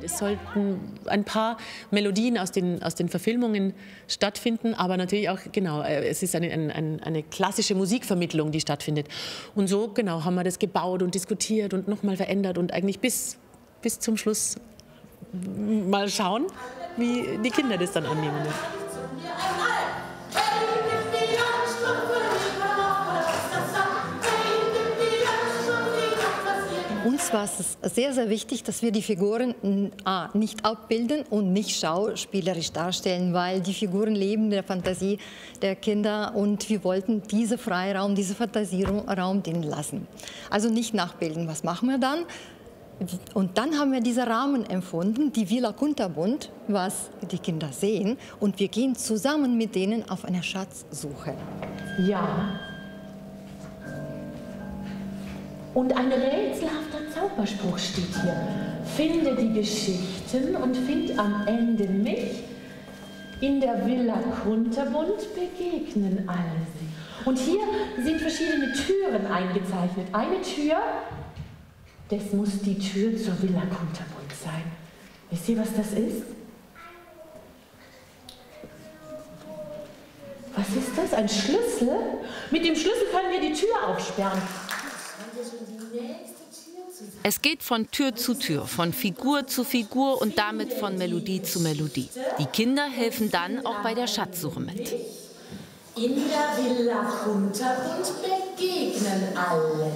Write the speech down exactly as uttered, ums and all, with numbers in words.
Es sollten ein paar Melodien aus den, aus den Verfilmungen stattfinden, aber natürlich auch, genau, es ist eine, eine, eine klassische Musikvermittlung, die stattfindet. Und so, genau, haben wir das gebaut und diskutiert und nochmal verändert und eigentlich bis, bis zum Schluss mal schauen, wie die Kinder das dann annehmen. Uns war es sehr, sehr wichtig, dass wir die Figuren A, nicht abbilden und nicht schauspielerisch darstellen, weil die Figuren leben in der Fantasie der Kinder und wir wollten diesen Freiraum, diesen Fantasieraum denen lassen. Also nicht nachbilden. Was machen wir dann? Und dann haben wir diesen Rahmen empfunden, die Villa Kunterbunt, was die Kinder sehen, und wir gehen zusammen mit denen auf eine Schatzsuche. Ja. Und ein rätselhafter Zauberspruch steht hier. Finde die Geschichten und find am Ende mich. In der Villa Kunterbunt begegnen alle sie. Und hier sind verschiedene Türen eingezeichnet. Eine Tür, das muss die Tür zur Villa Kunterbunt sein. Wisst ihr, was das ist? Was ist das? Ein Schlüssel? Mit dem Schlüssel können wir die Tür aufsperren. Es geht von Tür zu Tür, von Figur zu Figur und damit von Melodie zu Melodie. Die Kinder helfen dann auch bei der Schatzsuche mit. In der Villa Kunterbunt begegnen alle